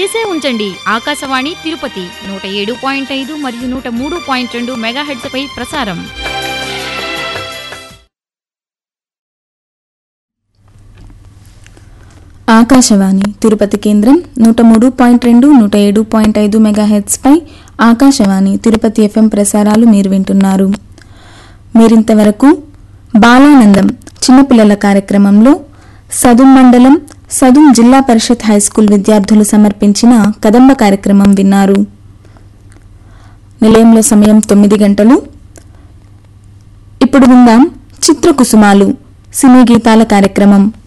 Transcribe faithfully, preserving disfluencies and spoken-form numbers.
చేసే ఉంచండి. ఆకాశవాణి తిరుపతి నూట ఏడు పాయింట్ ఐదు మరియు నూట మూడు పాయింట్ రెండు మెగాహెర్ట్జ్ పై ప్రసారం. ఆకాశవాణి తిరుపతి కేంద్రం నూట మూడు పాయింట్ రెండు నూట ఏడు పాయింట్ ఐదు మెగాహెర్ట్జ్ పై ఆకాశవాణి తిరుపతి ఎఫ్ఎం ప్రసారాలు మీరు వింటున్నారు. మీరింతవరకు బాలానందం చిన్నపిల్లల కార్యక్రమంలో సదుం మండలం సదుం జిల్లా పరిషత్ హైస్కూల్ విద్యార్థులు సమర్పించిన కదంబ కార్యక్రమం విన్నారు. నిలయంలో సమయం తొమ్మిది గంటలు. ఇప్పుడు విందాం చిత్రకుసుమాలు సినీ గీతాల కార్యక్రమం.